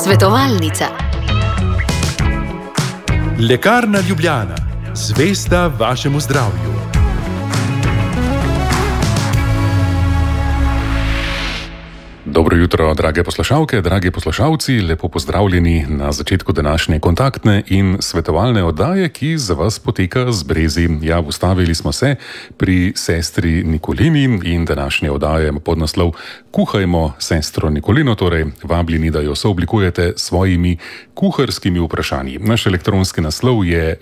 Svetovalnica. Lekarna Ljubljana. Zvesta vašemu zdravju. Dobro jutro, drage poslušalke, dragi poslušalci, lepo pozdravljeni na začetku današnje kontaktne in svetovalne oddaje, ki za vas poteka z Brezi. Ja, ustavili smo se pri sestri Nikolini in današnje oddaje pod naslov Kuhajmo sestro Nikolino, torej vabljeni, da jo sooblikujete s svojimi kuharskimi vprašanji. Naš elektronski naslov je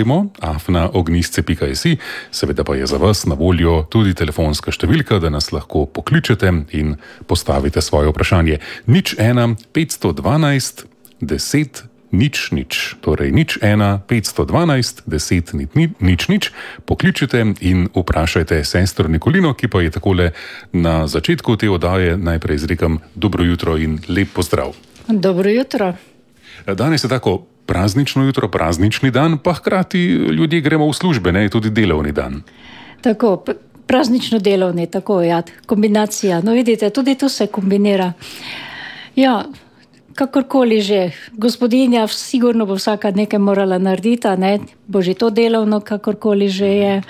kuhajmo@ognjisce.si, seveda pa je za vas na voljo tudi telefonska številka, da nas lahko pokličete in postavite svoje vprašanje. 01 512 10 00, torej 01 512 10 00, pokličite in vprašajte sestro Nikolino, ki pa je takole na začetku te oddaje najprej izrekam dobro jutro in lep pozdrav. Dobro jutro. Danes je tako praznično jutro, praznični dan, pa hkrati ljudje gremo v službe, ne, tudi delovni dan. Tako, praznično delovni, tako, ja, kombinacija. No, vidite, tudi tu se kombinira. Ja, kakorkoli že, gospodinja sigurno bo vsaka nekaj morala narediti, ne, bo že to delovno, kakorkoli že je,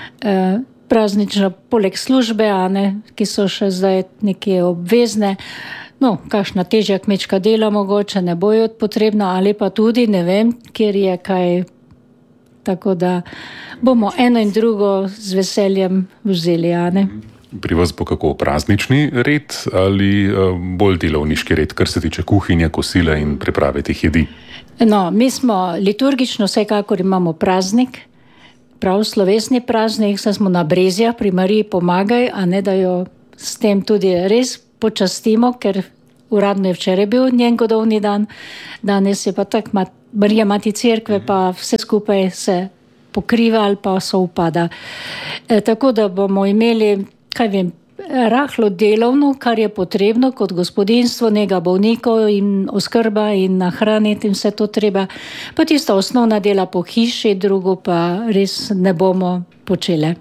praznično poleg službe, ne, ki so še zdaj neke obvezne. No, kakšna težja kmečka dela mogoče ne bojo potrebna, ali pa tudi, ne vem, kjer je kaj. Tako da bomo eno in drugo z veseljem vzeli, ne? Pri vas bo kako praznični red ali bolj delovniški red, kar se tiče kuhinje, kosila in priprave teh jedi? No, mi smo liturgično vsekakor imamo praznik, prav slovesni praznik, saj smo na Brezjah pri Mariji Pomagaj, a ne da jo s tem tudi res počastimo, ker uradno je včeraj bil njen godovni dan, danes je pa tak Marija Mati Cerkve, pa vse skupaj se pokriva ali pa se upada. Tako da bomo imeli, kaj vem, rahlo delovno, kar je potrebno kot gospodinjstvo, nega bolnikov in oskrba in nahraniti in vse to treba. Pa tista osnovna dela po hiši, drugo pa res ne bomo počele.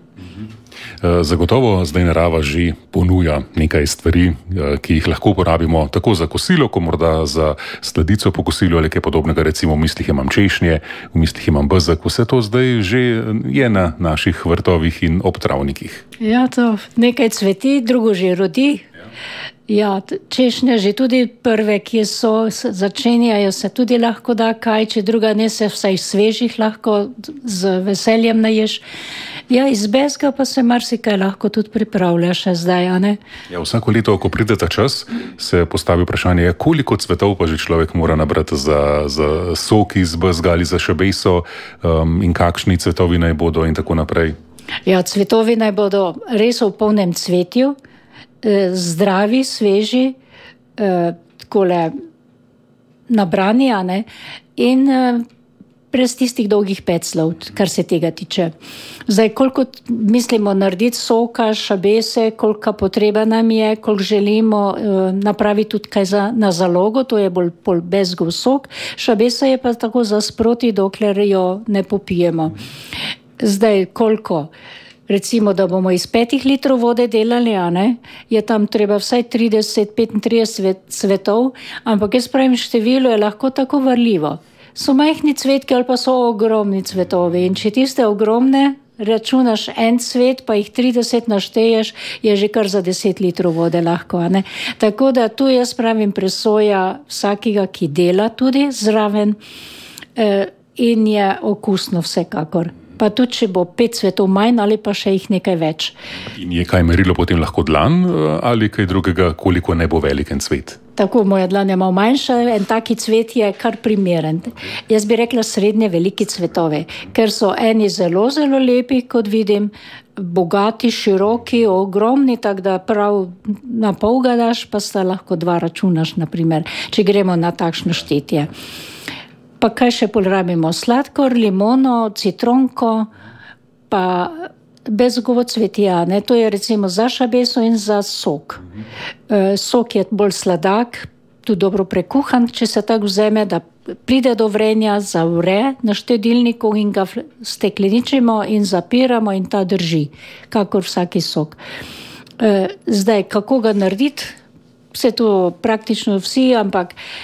Zagotovo zdaj narava že ponuja nekaj stvari, ki jih lahko uporabimo tako za kosilo, kot morda za sladico po kosilu ali kaj podobnega. Recimo v mislih imam češnje, v mislih imam bezeg, vse to zdaj že je na naših vrtovih in ob travnikih. Ja, to nekaj cveti, drugo že rodi. Ja, češnje že tudi prve, ki so, začenjajo se tudi lahko da kaj, če druga ne se vsaj svežih lahko z veseljem naješ. Ja, iz bezga pa se marsikaj lahko tudi pripravlja še zdaj, a ne? Ja, vsako leto, ko pride ta čas, se postavi vprašanje, koliko cvetov pa že človek mora nabrati za sok iz bezga ali za šabeso, in kakšni cvetovi naj bodo in tako naprej. Ja, cvetovi naj bodo res v polnem cvetju, zdravi, sveži, takole nabrani, a ne, in brez tistih dolgih peclov, kar se tega tiče. Zdaj, koliko mislimo narediti soka, šabese, kolika potreba nam je, koliko želimo napraviti tudi kaj na zalogo, to je bolj bezgov sok, šabesa je pa tako za sproti, dokler jo ne popijemo. Zdaj, koliko? Recimo, da bomo iz 5 litrov vode delali, a ne, je tam treba vsaj 30-35 cvetov, ampak jaz pravim, število je lahko tako varljivo. So majhni cvetki ali pa so ogromni cvetovi in če tiste ogromne računaš en cvet, pa jih 30 našteješ, je že kar za 10 litrov vode lahko, a ne. Tako da tu jaz pravim presoja vsakega, ki dela tudi zraven, in je okusno vsekakor. Pa tudi, če bo 5 cvetov manj ali pa še jih nekaj več. In je kaj merilo potem lahko dlan ali kaj drugega, koliko ne bo velik en cvet? Tako, moja dlan je malo manjša, en taki cvet je kar primeren. Jaz bi rekla srednje veliki cvetovi, ker so eni zelo, zelo lepi, kot vidim, bogati, široki, ogromni, tako da prav na pol ga daš, pa sta lahko 2 računaš, naprimer, če gremo na takšno štetje. Pa kaj še porabimo? Sladkor, limono, citronko, pa bezgovo cvetje, ne? To je recimo za šabeso in za sok. Sok je bolj sladak, tudi dobro prekuhan, če se tako vzeme, da pride do vrenja, zavre na štedilniku in ga stekleničimo in zapiramo in ta drži, kakor vsaki sok. Zdaj, kako ga narediti? Vse to praktično vsi, ampak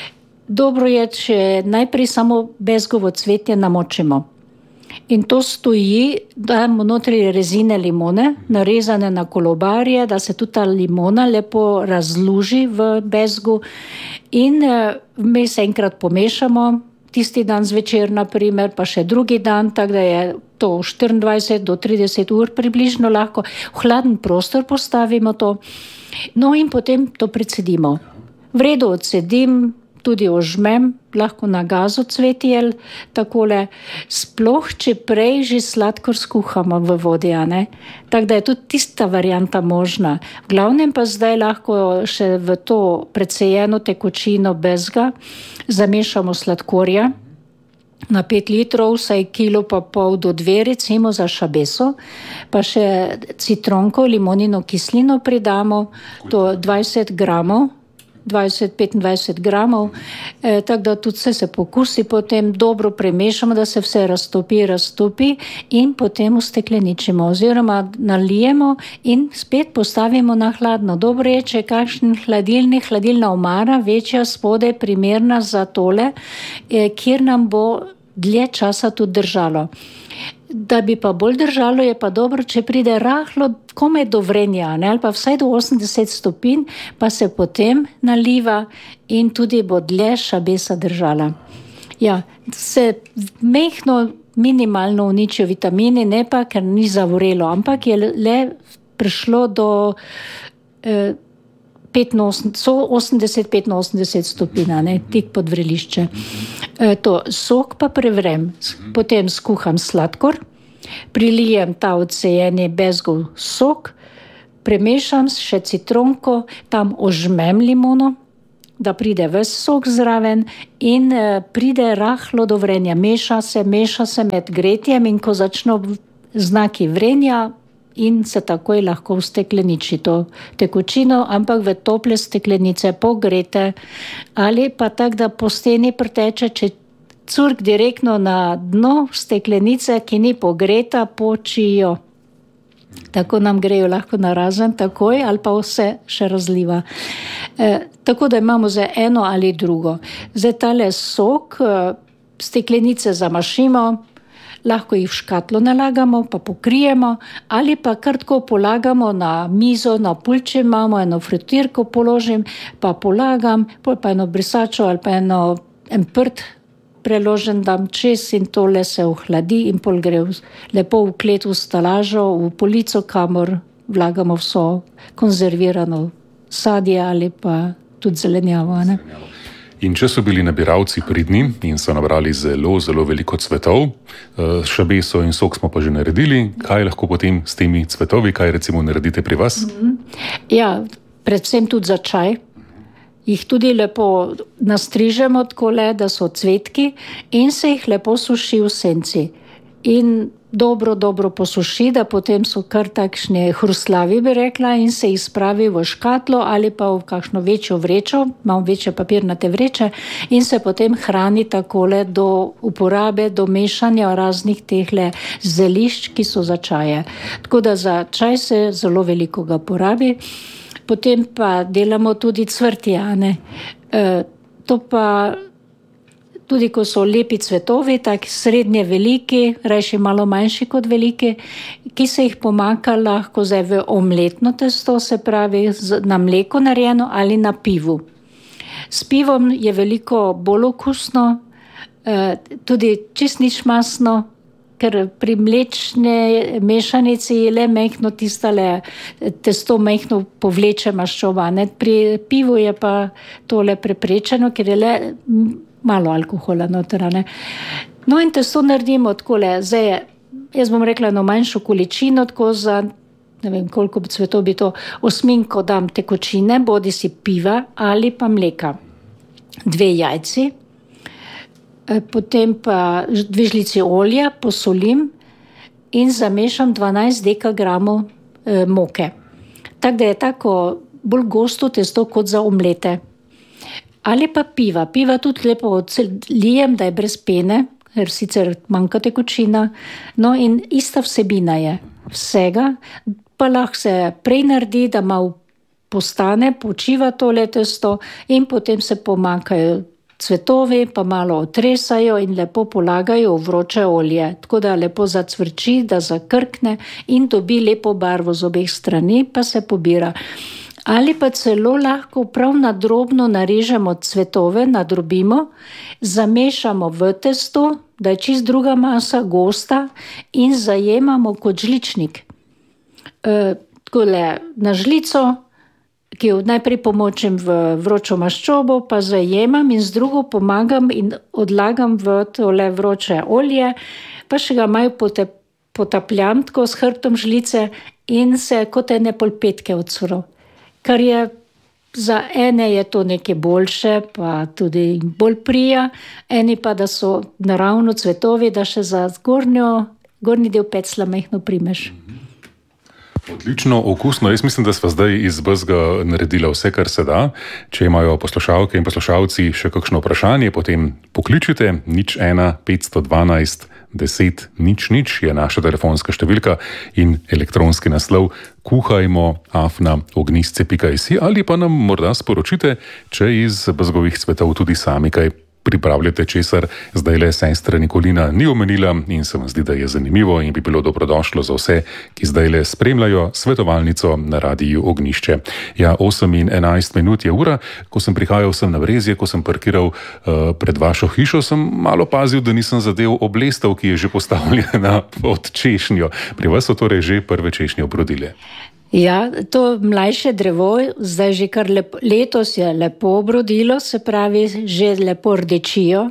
dobro je, če najprej samo bezgovo cvetje namočimo. In to stoji, dajemo notri rezine limone, narezane na kolobarje, da se tudi ta limona lepo razluži v bezgu in vmes enkrat pomešamo, tisti dan zvečer, naprimer, pa še drugi dan, tako da je to 24 do 30 ur približno lahko. V hladen prostor postavimo to, no in potem to precedimo. V redu odsedim, tudi ožmem, lahko na gazu cvetjel, takole, sploh če prej že sladkor skuhamo v vodi, ne? Tako da je tudi tista varianta možna. V glavnem pa zdaj lahko še v to precejeno tekočino bezga zamešamo sladkorja na 5 litrov, vsaj kilo pa pol do 2, recimo za šabeso, pa še citronko, limonino kislino pridamo, to 20 gramov, 20-25 gramov, tako da tudi vse se pokusi, potem dobro premešamo, da se vse raztopi in potem ustekleničimo oziroma nalijemo in spet postavimo na hladno. Dobro je, če kakšen hladilna omara, večja spodaj, primerna za tole, kjer nam bo dlje časa tudi držalo. Da bi pa bolj držalo, je pa dobro, če pride rahlo komaj do vrenja, ne, ali pa vsaj do 80 stopinj, pa se potem naliva in tudi bo dlje šabesa držala. Ja, se mehno, minimalno uničijo vitamini, ne pa, ker ni zavorelo, ampak je le prišlo do 80-85 stopinj, ne, tik pod vrelišče. To sok pa prevrem, potem skuham sladkor, prilijem ta odsejeni bezgov sok, premešam še citronko, tam ožmem limono, da pride ves sok zraven in pride rahlo do vrenja. Meša se med gretjem in ko začno znaki vrenja, in se takoj lahko ustekleniči to tekočino, ampak v tople steklenice pogrete ali pa tak, da po steni preteče, če curk direktno na dno steklenice, ki ni pogreta, počijo. Tako nam grejo lahko narazen takoj ali pa vse še razliva. Tako da imamo za eno ali drugo. Za tale sok steklenice zamašimo, lahko jih v škatlo nalagamo, pa pokrijemo, ali pa kar tako polagamo na mizo, na pulče imamo, eno fritirko položim, pa polagam, pa eno brisačo ali pa en prt preložen dam čez in tole se ohladi in pol gre lepo v klet, v stalažo, v polico, kamor vlagamo vso konzervirano sadje ali pa tudi zelenjavo, ne? In če so bili nabiralci pridni in so nabrali zelo, zelo veliko cvetov, šabeso in sok smo pa že naredili, kaj lahko potem s temi cvetovi, kaj recimo naredite pri vas? Ja, predvsem tudi za čaj. Jih tudi lepo nastrižemo takole, da so cvetki in se jih lepo suši v senci. In dobro posuši, da potem so kar takšne hruslavi, bi rekla, in se jih spravi v škatlo ali pa v kakšno večjo vrečo, malo večje papirnate vreče in se potem hrani takole do uporabe, do mešanja raznih tehle zelišč, ki so za čaje. Tako da za čaj se zelo veliko ga porabi. Potem pa delamo tudi cvrtijane. To pa tudi ko so lepi cvetovi, tak srednje veliki, rajši malo manjši kot veliki, ki se jih pomaka lahko zdaj v omletno testo, se pravi na mleko narejeno ali na pivu. S pivom je veliko bolj okusno, tudi čist nič masno, ker pri mlečni mešanici je le mehno tistale, testo mehno povleče maščoba, ne? Pri pivu je pa tole preprečeno, ker je le malo alkohola notrane. No in testo naredimo takole, zdaj jaz bom rekla eno manjšo količino, tako za, ne vem koliko cvetov bi to, osminko dam tekočine, bodi si piva ali pa mleka. 2 jajci, potem pa 2 žlici olja, posolim in zamešam 12 dekagramov moke. Tako da je tako bolj gosto testo kot za omlete. Ali pa piva. Piva tudi lepo lijem, da je brez pene, ker sicer manjka tekočina. No in ista vsebina je vsega, pa lahko se prej naredi, da malo postane, počiva tole testo in potem se pomakajo cvetovi, pa malo otresajo in lepo polagajo v vroče olje. Tako da lepo zacvrči, da zakrkne in dobi lepo barvo z obeh strani, pa se pobira. Ali pa celo lahko prav na drobno narežemo cvetove, nadrobimo, zamešamo v testo, da je čist druga masa, gosta, in zajemamo kot žličnik. Takole na žlico, ki jo najprej pomočim v vročo maščobo, pa zajemam in z drugo pomagam in odlagam v tole vroče olje, pa še ga malo potapljam tako s hrbtom žlice in se kot ene polpetke odsuro. Kar je za ene je to nekaj boljše, pa tudi bolj prija, eni pa, da so naravno cvetovi, da še za gornji del pecla majhno primeš. Odlično, okusno. Jaz mislim, da sva zdaj iz bezga naredila vse, kar se da. Če imajo poslušalke in poslušalci še kakšno vprašanje, potem pokličite 01 512 10 00 je naša telefonska številka in elektronski naslov kuhajmo@ognistce.si ali pa nam morda sporočite, če iz bezgovih cvetov tudi sami kaj pripravljate, česar zdaj le sestra Nikolina ni omenila in se vam zdi, da je zanimivo in bi bilo dobrodošlo za vse, ki zdaj le spremljajo svetovalnico na Radiu Ognišče. Ja, 8:11 je ura, ko sem prihajal sem na Brezje, ko sem parkiral pred vašo hišo, sem malo pazil, da nisem zadev oblestev, ki je že postavljena pod češnjo. Pri vas so torej že prve češnje obrodile. Ja, to mlajše drevo, zdaj že kar letos je lepo obrodilo, se pravi, že lepo rdečijo.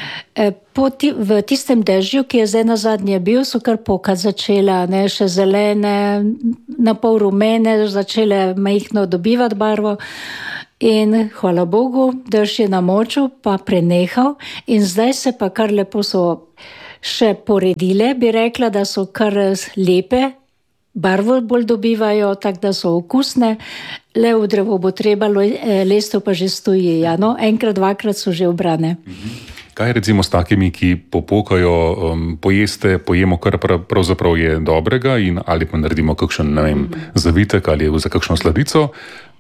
V tistem dežju, ki je zdaj nazadnje bil, so kar pokati začela, še zelene, na pol rumene, začele majhno dobivati barvo. In hvala Bogu, dež je namočil, pa prenehal in zdaj se pa kar lepo so še poredile, bi rekla, da so kar lepe, barvo bolj dobivajo, tako da so okusne. Le v drevo bo treba, lestev pa že stoji. Ja, no, enkrat, dvakrat so že obrane. Kaj recimo s takimi, ki popukajo, pojemo kar pravzaprav je dobrega in ali pa naredimo kakšen, ne vem, zavitek ali za kakšno sladico?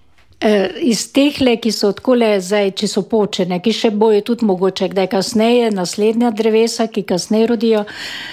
Iz tehle, ki so takole zdaj, če so počene, ki še bojo tudi mogoče, kdaj kasneje, naslednja drevesa, ki kasneje rodijo,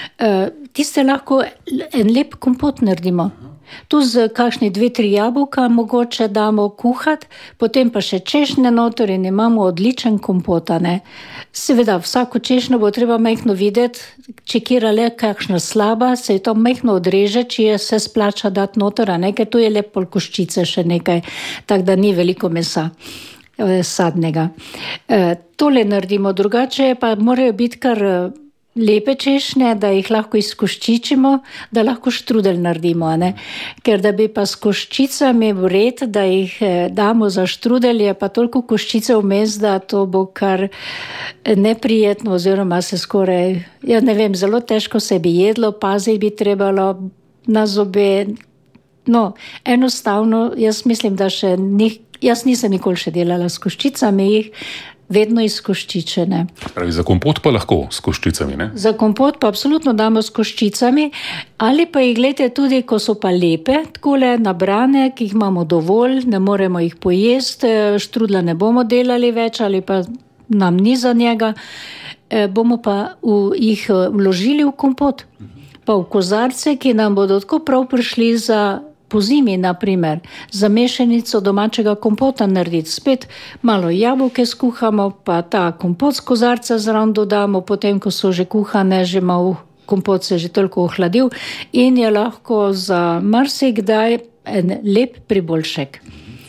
tiste lahko en lep kompot naredimo. Tu z kakšni 2-3 jabolka mogoče damo kuhati, potem pa še češnje noter in imamo odličen kompot, ne. Seveda, vsako češnjo bo treba majhno videti, če kjera le kakšna slaba, se je to majhno odreže, če je se splača dati noter, ne, ker tu je le pol koščice še nekaj, tako da ni veliko mesa sadnega. Tole naredimo, drugače pa morajo biti kar lepe češnje, da jih lahko izkoščičimo, da lahko štrudelj naredimo, ne? Ker da bi pa s koščicami vred, da jih damo za štrudelj, je pa toliko koščice vmes, da to bo kar neprijetno, oziroma se skoraj, ja ne vem, zelo težko se bi jedlo, paziti bi trebalo na zobe. No, enostavno, jaz mislim, da še jaz nisem nikoli še delala s koščicami jih, vedno izkoščičene. Pravi, za kompot pa lahko s koščicami, ne? Za kompot pa absolutno damo s koščicami, ali pa jih gledajte tudi, ko so pa lepe, takole nabrane, ki jih imamo dovolj, ne moremo jih pojesti, štrudla ne bomo delali več, ali pa nam ni za njega, bomo pa jih vložili v kompot, pa v kozarce, ki nam bodo tako prav prišli za po zimi, naprimer, za mešanico domačega kompota narediti. Spet malo jabolke skuhamo, pa ta kompot z kozarca zraven dodamo, potem, ko so že kuhane, že malo kompot se že toliko ohladil in je lahko za marsikdaj en lep priboljšek.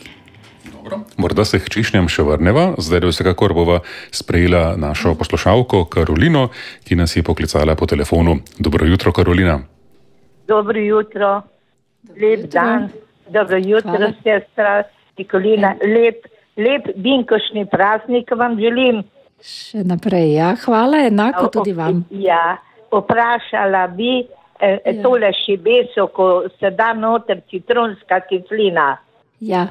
Dobro, morda se k češnjam še vrneva. Zdaj vsekakor bova sprejela našo poslušalko Karolino, ki nas je poklicala po telefonu. Dobro jutro, Karolina. Dobro jutro. Lep dan, dobro jutro, sestra Nikolina, lep binkošni praznik vam želim. Še naprej, ja, hvala, enako tudi vam. Ja, vprašala bi tole šibeso, ko se da noter citronska kislina. Ja.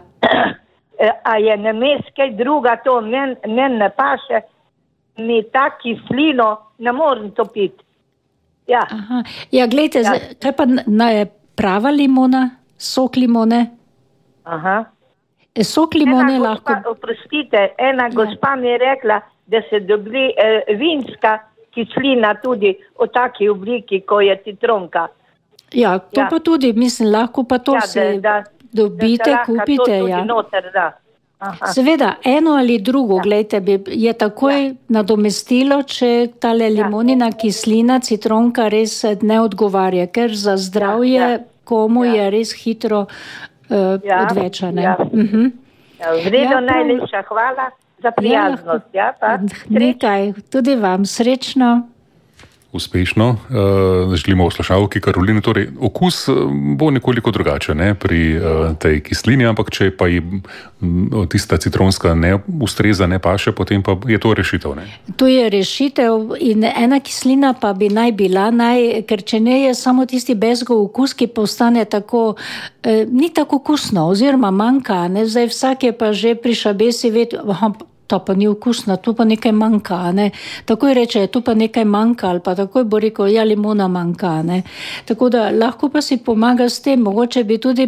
A je names kaj druga, to ne paše, mi ta kislino ne morem topiti. Ja. Aha. Ja, gledajte, kaj pa prava limona, sok limone? Aha. Sok limone lahko... Oprostite, ena gospa mi je rekla, da se dobi vinska kislina tudi v taki obliki, ko je citronka. Ja, to pa tudi, mislim, lahko pa to dobite, kupite. Ja. Noter, Seveda, eno ali drugo, glejte, je takoj nadomestilo, če tale limonina kislina, citronka res ne odgovarja, ker za zdravje komu je res hitro odvečane. V redu, najlepša hvala za prijaznost. Nekaj, tudi vam srečno. Uspešno. Želimo slušalki Karolini. Torej, okus bo nekoliko drugačen pri tej kislini, ampak če pa ji tista citronska ne ustreza, ne paše, potem pa je to rešitev. Ne? To je rešitev in ena kislina pa bi naj bila, ker če ne je samo tisti bezgov okus, ki postane tako, ni tako okusno oziroma manjka. Zdaj vsak je pa že pri šabesi to pa ni okusno, tu pa nekaj manjka. Takoj reče, tu pa nekaj manjka, ali pa takoj bo rekel, limona manjka. Tako da lahko pa si pomaga s tem, mogoče bi tudi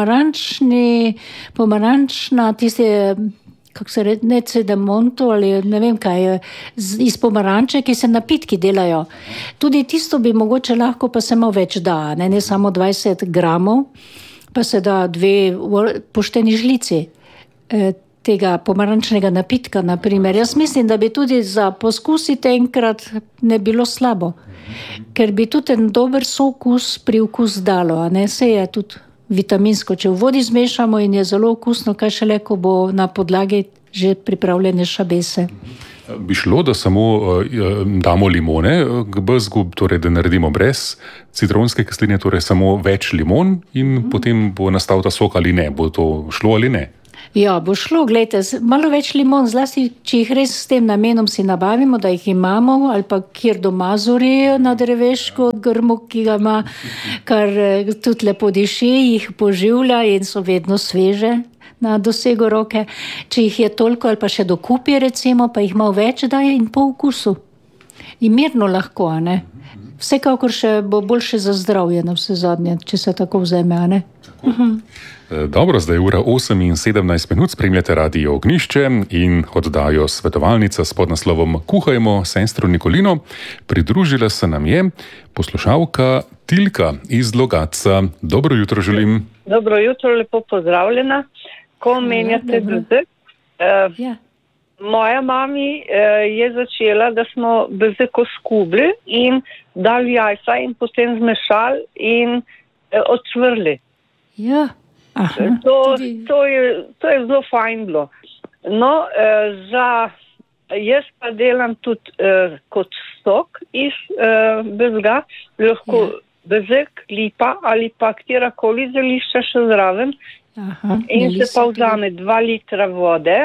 pomarančna, tiste, kako se reče, ne cedemonto ali ne vem kaj, iz pomaranče, ki se napitki delajo. Tudi tisto bi mogoče lahko pa se malo več da, ne samo 20 gramov, pa se da 2 pošteni žlici tega pomarančnega napitka, na primer. Jaz mislim, da bi tudi za poskusite enkrat ne bilo slabo, ker bi tudi en dober sokus pri okus dalo, se je tudi vitaminsko, če v vodi zmešamo in je zelo okusno, kaj šele, ko bo na podlagi že pripravljene šabese. Bi šlo, da samo damo limone k bezgu, torej da naredimo brez citronske kisline, torej samo več limon in potem bo nastal ta sok ali ne, bo to šlo ali ne? Ja, bo šlo, gledajte, malo več limon, zlasti, če jih res s tem namenom si nabavimo, da jih imamo, ali pa kjer doma zorijo na dreveško grmu, ki ga ima, kar tudi lepo diši, jih poživlja in so vedno sveže na dosegu roke. Če jih je toliko ali pa še dokupi, recimo, pa jih malo več daje in po okusu. In mirno lahko, Vsekakor še bo boljše za zdravje na vse zadnje, če se tako vzeme, Dobro, zdaj je ura 8:17, spremljate Radio Ognjišče in oddajo Svetovalnica s podnaslovom Kuhajmo sestro Nikolino. Pridružila se nam je poslušalka Tilka iz Logatca. Dobro jutro želim. Dobro jutro, lepo pozdravljena. Ko menjate bezeg, moja mami je začela, da smo bezeg oskubli in dali jajca in potem zmešali in odčvrli. Ja. Aha, to je zelo fajn bilo. No, jaz pa delam tudi kot sok iz bezga, lahko bezeg, lipa ali pa kjerakoli zelišča še zraven. In se pa vzame 2 litra vode,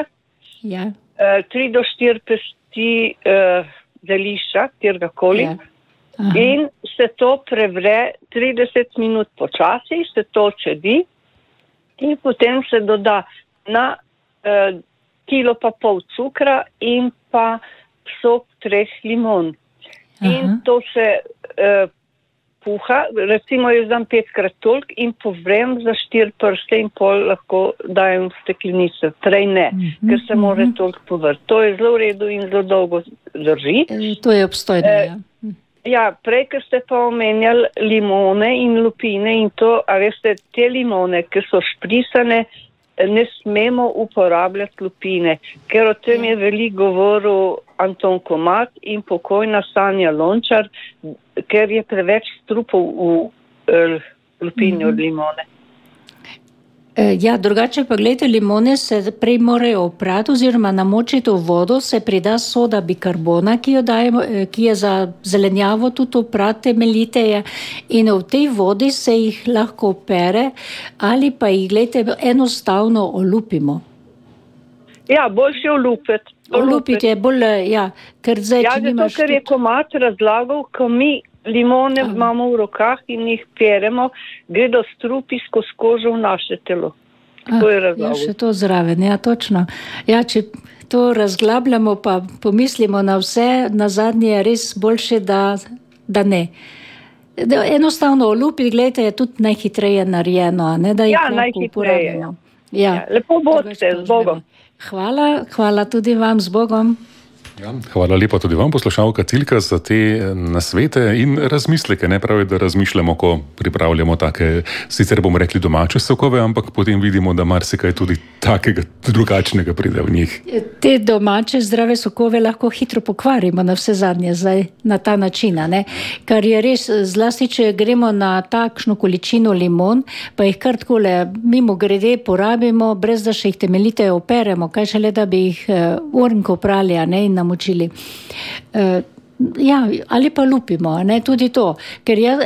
3 do 4 pesti zelišča, kjerkoli. In se to prevre 30 minut počasi, se to čedi. In potem se doda na kilo pa pol cukra in pa sok 3 limon. In to se puha, recimo jaz dam 5-krat toliko in povrem za 4 prste in pol lahko dajem v steklenico. Prej ne, ker se mora toliko povrti. To je zelo v redu in zelo dolgo drži. To je obstojno, Ja, prej, ker ste pa omenjali limone in lupine in to, a veste, te limone, ki so šprisane, ne smemo uporabljati lupine, ker o tem je veliko govoril Anton Komat in pokojna Sanja Lončar, ker je preveč strupov v lupini od limone. Ja, drugače pa gledajte, limone se prej morajo oprati oziroma namočiti v vodo, se prida soda bikarbona, ki jo dajemo, ki je za zelenjavo tudi oprati, temeljiteje, in v tej vodi se jih lahko opere ali pa jih, gledajte, enostavno olupimo. Ja, boljše olupiti. Olupiti je bolj, ker zdaj, če nimaš... Ker je Komat razlagal, ko mi limone imamo v rokah in jih peremo, gredo strupi skozi kožo v naše telo. To je razlagal. Še to zraven, točno. Če to razglabljamo, pa pomislimo na vse, na zadnje je res boljše, da ne. Enostavno olupiti, gledajte, je tudi najhitreje narejeno, da jih lahko uporabimo. Lepo bodite, z Bogom. Hvala tudi vam, z Bogom. Ja, hvala lepa tudi vam, poslušalka Tilka, za te nasvete in razmisleke. Ne pravi, da razmišljamo, ko pripravljamo take, sicer bomo rekli domače sokove, ampak potem vidimo, da marsikaj tudi takega drugačnega pride v njih. Te domače zdrave sokove lahko hitro pokvarimo na vse zadnje zdaj na ta način, ne? Kar je res, zlasti, če gremo na takšno količino limon, pa jih kar takole mimo grede porabimo, brez da še jih temeljite operemo, kaj šele, da bi jih ornko prali, ne, in namočili. Ja, ali pa lupimo, ne, tudi to, ker jaz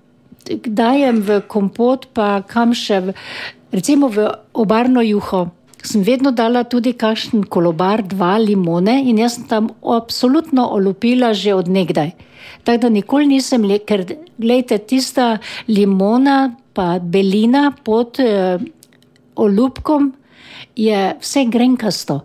dajem v kompot, pa kam še, recimo v obarno juho, sem vedno dala tudi kakšen kolobar, 2 limone in jaz sem tam absolutno olupila že od nekdaj. Tako da nikoli nisem, ker glejte, tista limona pa belina pod olupkom je vse grenkasto,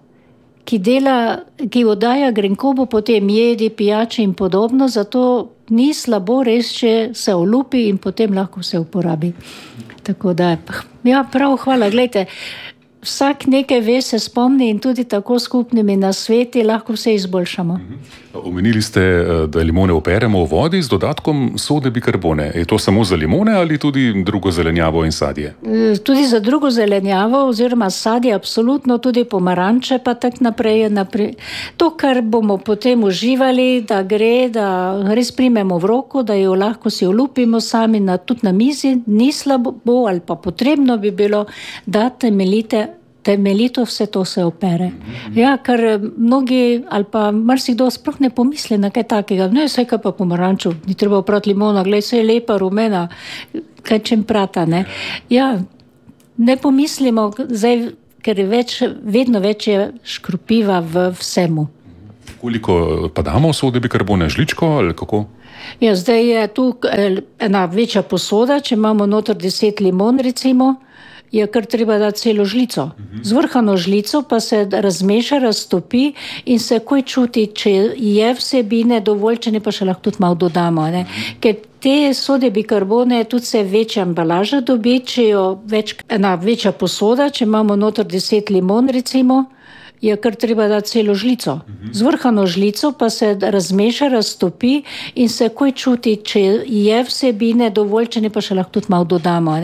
ki oddaja grenkobo potem jedi, pijače in podobno, zato ni slabo res, če se olupi in potem lahko se uporabi. Tako da, ja, prav, hvala, glejte, vsak nekaj ve, se spomni in tudi tako skupnimi nasveti lahko vse izboljšamo. Omenili ste, da limone operemo v vodi z dodatkom sode bikarbone. Je to samo za limone ali tudi drugo zelenjavo in sadje? Tudi za drugo zelenjavo oziroma sadje, absolutno, tudi pomaranče pa tak naprej. To, kar bomo potem uživali, da gre, da res primemo v roko, da jo lahko si olupimo sami tudi na mizi, ni slabo ali pa potrebno bi bilo, da temeljito vse to se opere. Ja, ker mnogi ali pa marsikdo sploh ne pomisli na kaj takega. Ne, vse kaj pa pomaranču, ni treba oprati limona, glej, se je lepa, rumena, kaj čem prata, ne. Ja, ne pomislimo, zdaj, ker vedno več je škropiva v vsemu. Koliko pa damo sode bikarbone, žličko ali kako? Ja, zdaj je tu ena večja posoda, če imamo noter 10 limon, recimo, je kar treba dati celo žlico. Zvrhano žlico pa se razmeša, raztopi in se takoj čuti, če je vsebine dovolj, če ne pa še lahko tudi malo dodamo. Ne? Ker te sode bikarbone tudi se večja embalaža dobi, če jo ena večja posoda, če imamo noter 10 limon, recimo, je kar treba dati celo žlico. Zvrhano žlico pa se razmeša, raztopi in se takoj čuti, če je vsebine dovolj, če ne pa še lahko tudi malo dodamo. Ne?